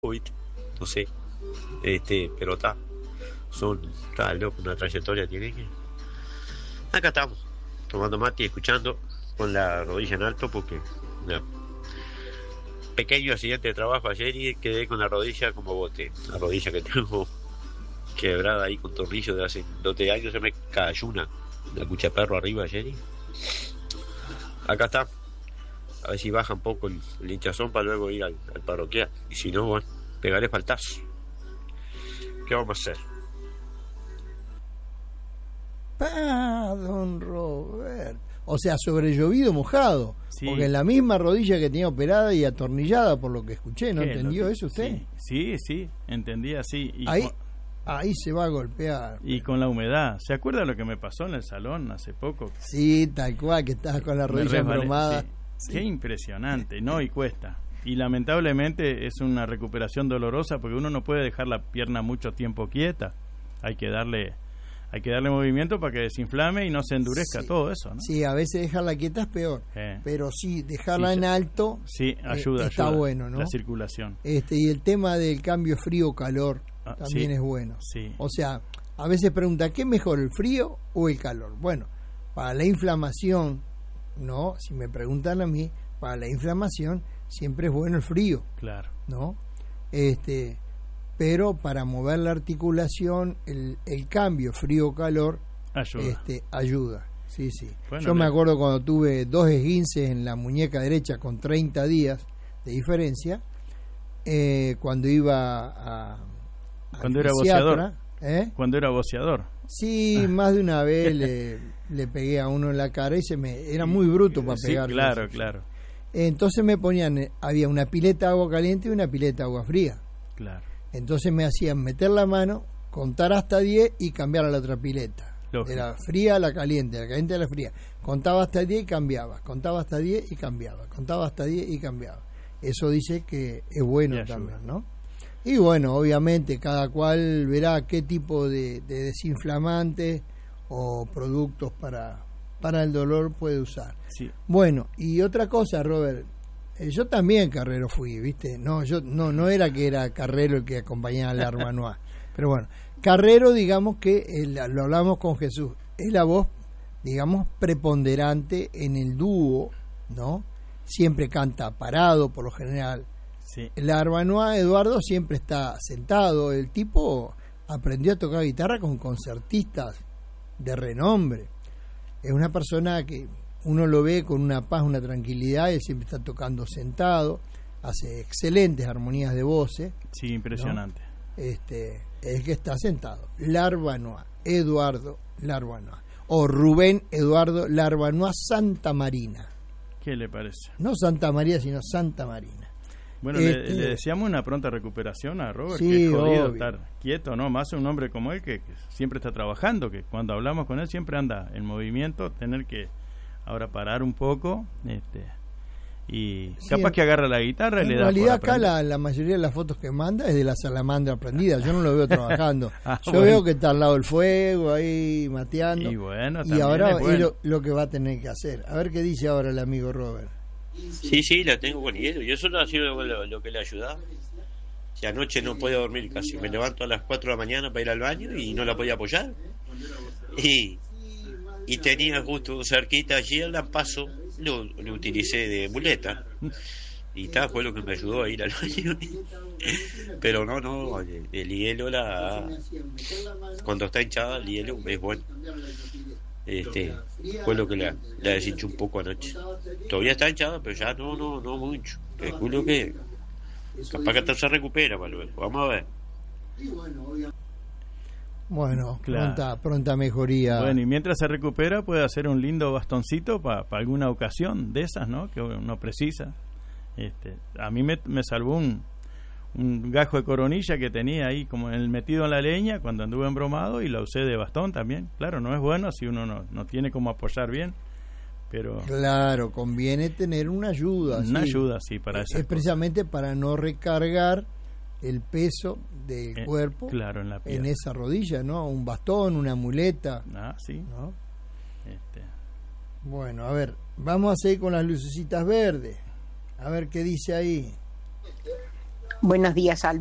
¿viste? No sé, pero está loco, una trayectoria tiene que. Acá estamos, tomando mate y escuchando con la rodilla en alto porque un pequeño accidente de trabajo ayer y quedé con la rodilla como bote, la rodilla que tengo quebrada ahí con tornillo de hace 2 años, se me cayó una cucha de perro arriba ayer y acá está, a ver si baja un poco el hinchazón para luego ir al parroquial, y si no, bueno, pegaré faltazo. ¿Qué vamos a hacer? Don Robert. O sea, sobre llovido mojado. Sí. Porque en la misma rodilla que tenía operada y atornillada, por lo que escuché, ¿no entendió eso usted? Sí, entendí así. Y ahí se va a golpear. Y con la humedad. ¿Se acuerda lo que me pasó en el salón hace poco? Sí, tal cual, que estaba con la rodilla embromada. Sí. Qué impresionante, ¿no? Y cuesta. Y lamentablemente es una recuperación dolorosa porque uno no puede dejar la pierna mucho tiempo quieta. Hay que darle movimiento para que desinflame y no se endurezca, todo eso, ¿no? Sí, a veces dejarla quieta es peor, pero sí, dejarla en alto ayuda, está bueno, ¿no? La circulación. Y el tema del cambio frío-calor también es bueno. Sí. O sea, a veces pregunta, ¿qué es mejor, el frío o el calor? Bueno, para la inflamación, ¿no? Si me preguntan a mí, para la inflamación siempre es bueno el frío. Claro. ¿No? Pero para mover la articulación el cambio frío-calor ayuda. Sí. Bueno, yo me acuerdo cuando tuve 2 esguinces en la muñeca derecha con 30 días de diferencia, cuando iba cuando era boxeador. Cuando era boxeador. Sí, más de una vez le pegué a uno en la cara y era muy bruto para pegar. Sí, claro. Entonces me ponían, había una pileta de agua caliente y una pileta de agua fría. Claro. Entonces me hacían meter la mano, contar hasta 10 y cambiar a la otra pileta. Lógico. De la fría a la caliente a la fría. Contaba hasta 10 y cambiaba. Contaba hasta 10 y cambiaba. Contaba hasta 10 y cambiaba. Eso dice que es bueno también, ¿no? Y bueno, obviamente cada cual verá qué tipo de desinflamante o productos para el dolor puede usar. Sí. Bueno, y otra cosa, Robert, yo también carrero fui, ¿viste? No, yo no era que era carrero el que acompañaba al Arbanois, pero bueno, carrero, digamos que lo hablamos con Jesús, es la voz, digamos, preponderante en el dúo, ¿no? Siempre canta parado, por lo general. Sí. El Arbanois, Eduardo, siempre está sentado. El tipo aprendió a tocar guitarra con concertistas de renombre. Es una persona que uno lo ve con una paz, una tranquilidad, él siempre está tocando sentado, hace excelentes armonías de voces. Sí, impresionante. ¿No? Es que está sentado. L'Arbanois, Eduardo L'Arbanois, o Rubén Eduardo L'Arbanois Santa Marina. ¿Qué le parece? No Santa María, sino Santa Marina. Bueno, le deseamos una pronta recuperación a Robert, sí, que es jodido obvio. estar quieto, ¿no? Más un hombre como él que siempre está trabajando, que cuando hablamos con él siempre anda en movimiento, tener que ahora parar un poco, y capaz que agarra la guitarra y le da. En realidad acá la mayoría de las fotos que manda es de la salamandra prendida, yo no lo veo trabajando. Yo bueno. veo que está al lado del fuego ahí mateando. Y bueno, y ahora es bueno. lo que va a tener que hacer. A ver qué dice ahora el amigo Robert. Sí, la tengo con hielo. Yo solo ha sido lo que le ayudaba. Si anoche no podía dormir casi, me levanto a las 4 de la mañana para ir al baño y no la podía apoyar. Y tenía justo cerquita allí el lampazo, lo utilicé de muleta. Y fue lo que me ayudó a ir al baño. Pero no, el hielo, cuando está hinchada, el hielo es bueno. Fue lo que la deshinchó un poco anoche. Todavía está hinchada, pero ya no mucho. Calculo que capaz que hasta se recupera para luego. Vamos a ver. Bueno, claro. pronta mejoría. Bueno, y mientras se recupera puede hacer un lindo bastoncito para alguna ocasión de esas, ¿no? Que uno precisa. A mí me salvó un gajo de coronilla que tenía ahí como metido en la leña cuando anduve embromado, y la usé de bastón también. Claro, no es bueno si uno no tiene como apoyar bien, pero claro, conviene tener una ayuda. Ayuda, sí, para eso. Es precisamente para no recargar el peso del cuerpo, claro, en esa rodilla, ¿no? Un bastón, una muleta. Sí. ¿No? Bueno, a ver, vamos a seguir con las lucecitas verdes. A ver qué dice ahí. Buenos días, Aldo.